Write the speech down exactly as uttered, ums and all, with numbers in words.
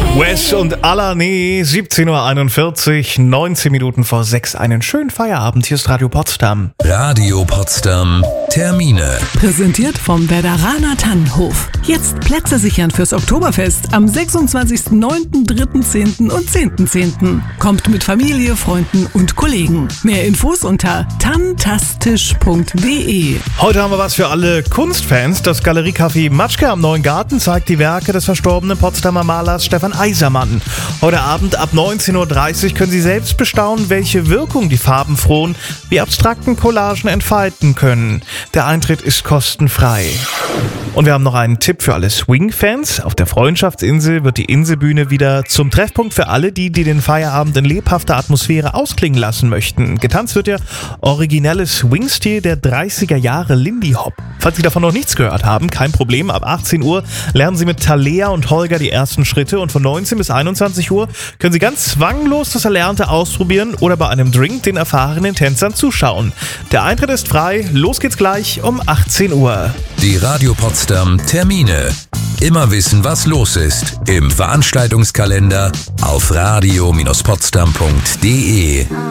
Wes und Alane, siebzehn Uhr einundvierzig, neunzehn Minuten vor sechs. Einen schönen Feierabend. Hier ist Radio Potsdam. Radio Potsdam. Termine. Präsentiert vom Werderaner Tannenhof. Jetzt Plätze sichern fürs Oktoberfest am sechsundzwanzigsten neunten, dritten zehnten und zehnten zehnten Kommt mit Familie, Freunden und Kollegen. Mehr Infos unter tantastisch punkt de. Heute haben wir was für alle Kunstfans. Das Galeriecafé Matschke am Neuen Garten zeigt die Werke des verstorbenen Potsdamer Malers Stefan Eisermann. Heute Abend ab neunzehn Uhr dreißig können Sie selbst bestaunen, welche Wirkung die farbenfrohen wie abstrakten Collagen entfalten können. Der Eintritt ist kostenfrei. Und wir haben noch einen Tipp für alle Swing-Fans. Auf der Freundschaftsinsel wird die Inselbühne wieder zum Treffpunkt für alle, die, die den Feierabend in lebhafter Atmosphäre ausklingen lassen möchten. Getanzt wird der originelle Swing-Stil der dreißiger Jahre Lindy Hop. Falls Sie davon noch nichts gehört haben, kein Problem. Ab achtzehn Uhr lernen Sie mit Talea und Holger die ersten Schritte und von neunzehn bis einundzwanzig Uhr können Sie ganz zwanglos das Erlernte ausprobieren oder bei einem Drink den erfahrenen Tänzern zuschauen. Der Eintritt ist frei. Los geht's gleich um achtzehn Uhr. Die Radio Potsdam Termine. Immer wissen, was los ist. Im Veranstaltungskalender auf radio Bindestrich potsdam punkt de.